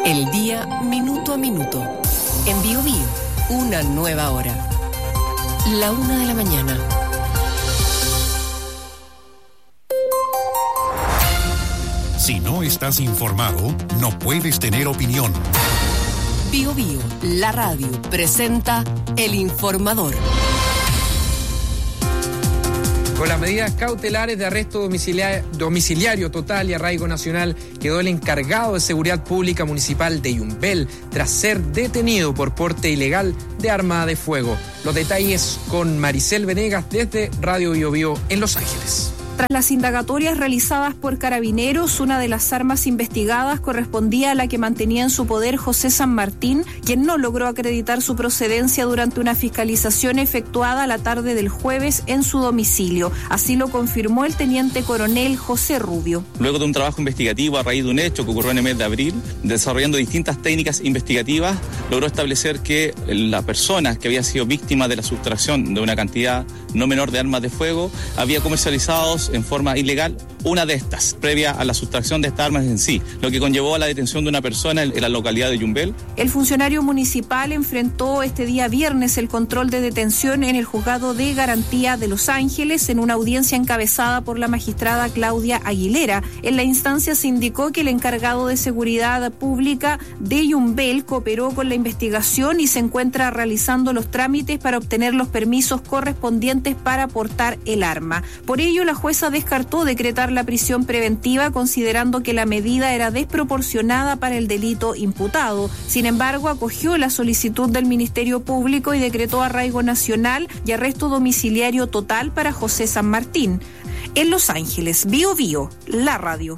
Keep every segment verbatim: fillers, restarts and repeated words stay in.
El día minuto a minuto. En Bio Bio, una nueva hora. La una de la mañana. Si no estás informado, no puedes tener opinión. Bio Bio, la radio, presenta El Informador. Con las medidas cautelares de arresto domiciliario, domiciliario total y arraigo nacional, quedó el encargado de seguridad pública municipal de Yumbel tras ser detenido por porte ilegal de arma de fuego. Los detalles con Maricel Venegas desde Radio Bio Bio en Los Ángeles. Tras las indagatorias realizadas por Carabineros, una de las armas investigadas correspondía a la que mantenía en su poder José San Martín, quien no logró acreditar su procedencia durante una fiscalización efectuada la tarde del jueves en su domicilio. Así lo confirmó el teniente coronel José Rubio. Luego de un trabajo investigativo a raíz de un hecho que ocurrió en el mes de abril, desarrollando distintas técnicas investigativas, logró establecer que la persona que había sido víctima de la sustracción de una cantidad no menor de armas de fuego había comercializado en forma ilegal una de estas, previa a la sustracción de estas armas en sí, lo que conllevó a la detención de una persona en la localidad de Yumbel. El funcionario municipal enfrentó este día viernes el control de detención en el Juzgado de Garantía de Los Ángeles en una audiencia encabezada por la magistrada Claudia Aguilera. En la instancia se indicó que el encargado de seguridad pública de Yumbel cooperó con la investigación y se encuentra realizando los trámites para obtener los permisos correspondientes para portar el arma. Por ello, la jueza descartó decretar la prisión preventiva considerando que la medida era desproporcionada para el delito imputado. Sin embargo, acogió la solicitud del Ministerio Público y decretó arraigo nacional y arresto domiciliario total para José San Martín. En Los Ángeles, Bio Bio, la radio.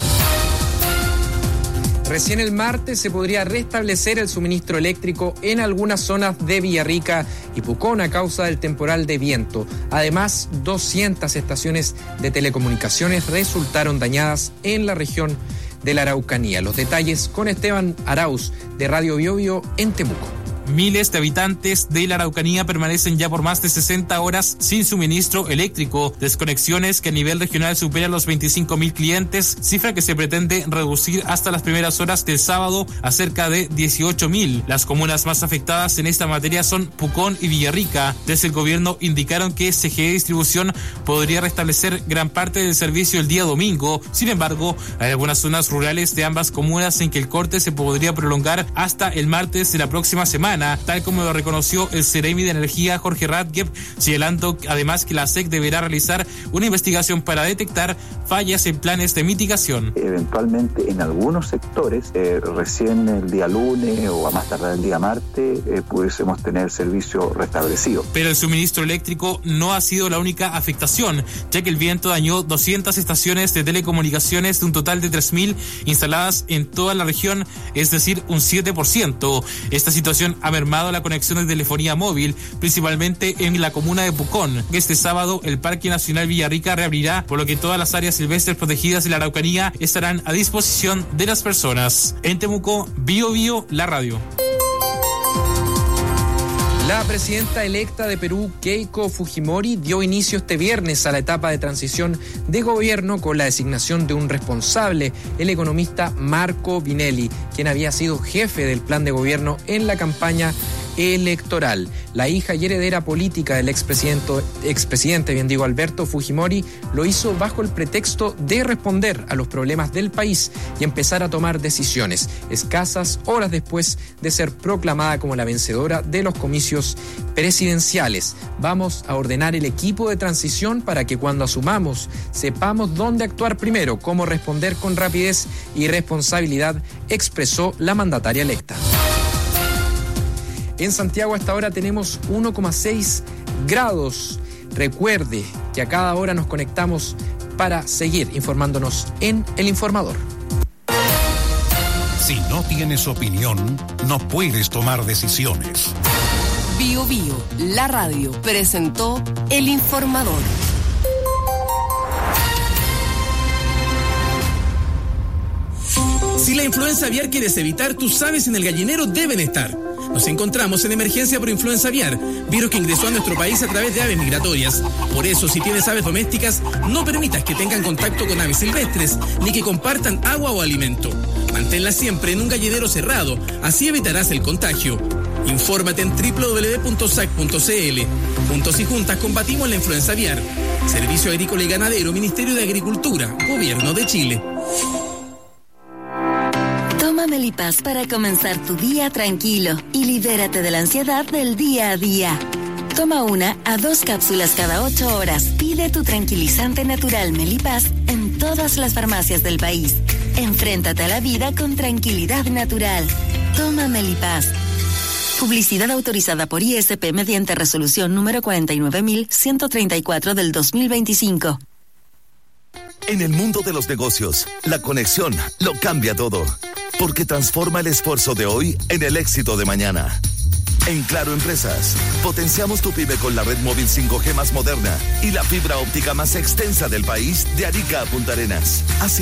Recién el martes se podría restablecer el suministro eléctrico en algunas zonas de Villarrica y Pucón a causa del temporal de viento. Además, doscientas estaciones de telecomunicaciones resultaron dañadas en la región de la Araucanía. Los detalles con Esteban Arauz de Radio Bio Bio en Temuco. Miles de habitantes de la Araucanía permanecen ya por más de sesenta horas sin suministro eléctrico. Desconexiones que a nivel regional superan los veinticinco mil clientes, cifra que se pretende reducir hasta las primeras horas del sábado a cerca de dieciocho mil. Las comunas más afectadas en esta materia son Pucón y Villarrica. Desde el gobierno indicaron que C G E Distribución podría restablecer gran parte del servicio el día domingo. Sin embargo, hay algunas zonas rurales de ambas comunas en que el corte se podría prolongar hasta el martes de la próxima semana, tal como lo reconoció el Ceremi de Energía Jorge Radgeb, señalando además que la S E C deberá realizar una investigación para detectar fallas en planes de mitigación. Eventualmente en algunos sectores, eh, recién el día lunes o a más tardar el día martes, eh, pudiésemos tener servicio restablecido. Pero el suministro eléctrico no ha sido la única afectación, ya que el viento dañó doscientas estaciones de telecomunicaciones de un total de tres mil instaladas en toda la región, es decir, un siete por ciento. Esta situación ha mermado la conexión de telefonía móvil, principalmente en la comuna de Pucón. Este sábado el Parque Nacional Villarrica reabrirá, por lo que todas las áreas silvestres protegidas de la Araucanía estarán a disposición de las personas. En Temuco, Bio Bio, la radio. La presidenta electa de Perú, Keiko Fujimori, dio inicio este viernes a la etapa de transición de gobierno con la designación de un responsable, el economista Marco Vinelli, quien había sido jefe del plan de gobierno en la campaña electoral. La hija y heredera política del expresidente, expresidente, bien digo, Alberto Fujimori, lo hizo bajo el pretexto de responder a los problemas del país y empezar a tomar decisiones, escasas horas después de ser proclamada como la vencedora de los comicios presidenciales. Vamos a ordenar el equipo de transición para que cuando asumamos sepamos dónde actuar primero, cómo responder con rapidez y responsabilidad, expresó la mandataria electa. En Santiago hasta ahora tenemos uno coma seis grados. Recuerde que a cada hora nos conectamos para seguir informándonos en El Informador. Si no tienes opinión, no puedes tomar decisiones. Bio Bio, la radio, presentó El Informador. Si la influenza aviar quieres evitar, tus aves en el gallinero deben estar. Nos encontramos en emergencia por influenza aviar, virus que ingresó a nuestro país a través de aves migratorias. Por eso, si tienes aves domésticas, no permitas que tengan contacto con aves silvestres, ni que compartan agua o alimento. Manténlas siempre en un gallinero cerrado, así evitarás el contagio. Infórmate en doble u doble u doble u punto s a c punto c l. Juntos y juntas combatimos la influenza aviar. Servicio Agrícola y Ganadero, Ministerio de Agricultura, Gobierno de Chile. Toma Melipaz para comenzar tu día tranquilo y libérate de la ansiedad del día a día. Toma una a dos cápsulas cada ocho horas. Pide tu tranquilizante natural Melipaz en todas las farmacias del país. Enfréntate a la vida con tranquilidad natural. Toma Melipaz. Publicidad autorizada por I S P mediante resolución número cuarenta y nueve mil ciento treinta y cuatro del dos mil veinticinco. En el mundo de los negocios, la conexión lo cambia todo, porque transforma el esfuerzo de hoy en el éxito de mañana. En Claro Empresas, potenciamos tu pyme con la red móvil cinco G más moderna y la fibra óptica más extensa del país de Arica a Punta Arenas. Así